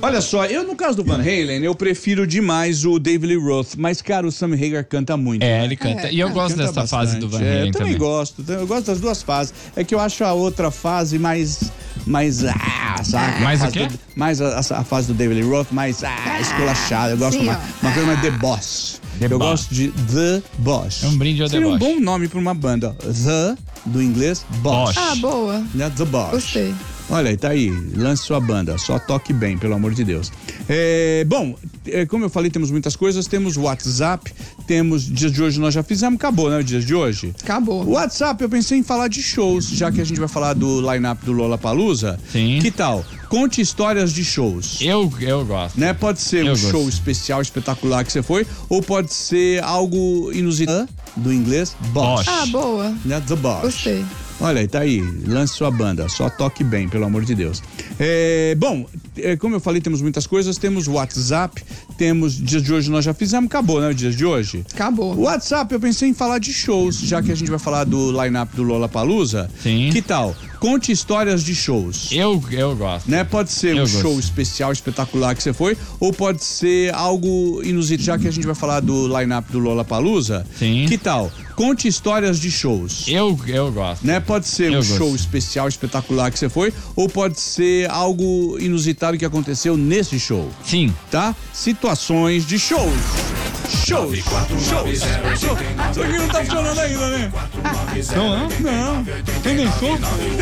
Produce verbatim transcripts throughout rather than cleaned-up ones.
Olha só, eu no caso do Van Halen, eu prefiro demais o David Lee Roth, mas, cara, o Sammy Hagar canta muito. É, né? ele canta. É, e eu é, gosto Canta dessa bastante. fase do Van É, Halen eu também também. gosto, eu gosto das duas fases. É que eu acho a outra fase mais... mais ah, sabe? Mais a o fase quê? do- mais a, a fase do David Lee Roth, mais ah, esculachada. Eu gosto sim, mais, ó. uma coisa mais The Boss. The eu Boss. gosto de The Boss. É um brinde ao Seria um deboche. bom nome pra uma banda. ó. The, do inglês, Boss. Boss. Ah, boa. Né? The Boss. Gostei. Olha aí, tá aí, lance sua banda, só toque bem, pelo amor de Deus. É, bom, é, como eu falei, temos muitas coisas, temos WhatsApp, temos, dias de hoje nós já fizemos, acabou, né, o dias de hoje? Acabou. O WhatsApp, eu pensei em falar de shows, já que a gente vai falar do line-up do Lollapalooza. Sim. Que tal? Conte histórias de shows. Eu, eu gosto. Né? Pode ser um Eu gosto. show especial, espetacular que você foi, ou pode ser algo inusitado, do inglês, Boss. Boss. Ah, boa. Né? The Boss. Gostei. Olha aí, tá aí, lance sua banda, só toque bem, pelo amor de Deus. É, bom, é, como eu falei, temos muitas coisas, temos WhatsApp, temos, dias de hoje nós já fizemos, acabou, né, o dias de hoje? Acabou. O WhatsApp, eu pensei em falar de shows, já que a gente vai falar do line-up do Lollapalooza. Sim. Que tal? Conte histórias de shows. Eu, eu gosto. Né? Pode ser Eu um gosto. show especial, espetacular que você foi, ou pode ser algo inusitado, já que a gente vai falar do line-up do Lollapalooza. Sim. Que tal? Conte histórias de shows. Eu, eu gosto. Né? Pode ser Eu um gosto. show especial, espetacular que você foi, ou pode ser algo inusitado que aconteceu nesse show, Sim. tá? Situações de shows. Shows. Shows. Shows. Isso aqui não tá funcionando ainda, né? Não, não? Não. Tem nem som?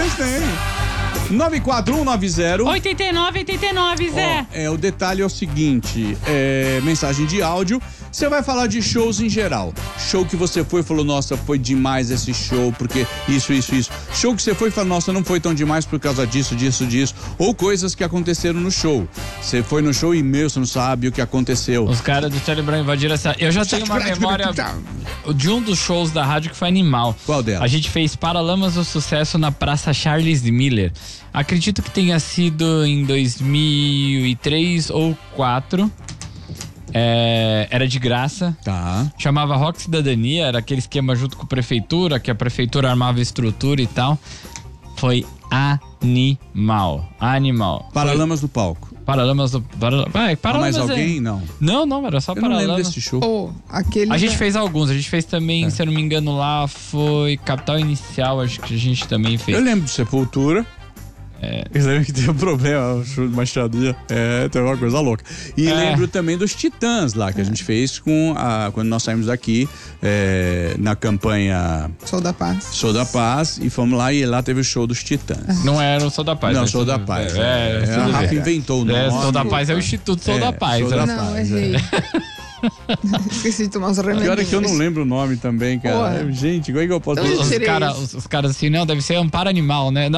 Tem. nove quatro um nove zero. oitenta e nove, oitenta e nove, Zé. Ó, é, o detalhe é o seguinte, é, mensagem de áudio, você vai falar de shows em geral. Show que você foi e falou, nossa, foi demais esse show, porque isso, isso, isso. Show que você foi e falou, nossa, não foi tão demais por causa disso, disso, disso. Ou coisas que aconteceram no show. Você foi no show e, meu, você não sabe o que aconteceu. Os caras do Charlie Brown invadiram essa... Eu já tenho uma memória de um dos shows da rádio que foi animal. Qual delas? A gente fez Paralamas do Sucesso na Praça Charles Miller. Acredito que tenha sido em dois mil e três ou dois mil e quatro. É, era de graça. Tá. Chamava Rock Cidadania, era aquele esquema junto com a prefeitura, que a prefeitura armava estrutura e tal. Foi animal. Animal. Paralamas do palco. Foi Paralamas do... Para, vai, Ah, Paralamas mais é- alguém? Não. Não, não, era só Eu não lembro Paralamas. desse show. Pô, aquele. A gente da- fez alguns, a gente fez também, É. se eu não me engano, lá foi Capital Inicial, acho que a gente também fez. Eu lembro do Sepultura. É. Eu lembro que teve um problema, o show de Machadinha. É, teve uma coisa louca. E É. lembro também dos Titãs lá, que a gente fez com a, quando nós saímos daqui é, na campanha Sou da Paz. Show da Paz e fomos lá e lá teve o show dos Titãs. Não era o Sol da Paz. Não, né? Show da Paz. É, é, É, tudo a bem. Rafa inventou o nome. É, Sol da Paz é o Instituto Sol É, da Paz. Sol da né? Não, Paz, errei. Esqueci de tomar uns remédios. Pior é que eu não lembro o nome também, cara. Porra. Gente, como é que eu posso... Então, Os, tirei cara, isso. os, os caras assim, não, deve ser Amparo Animal, né?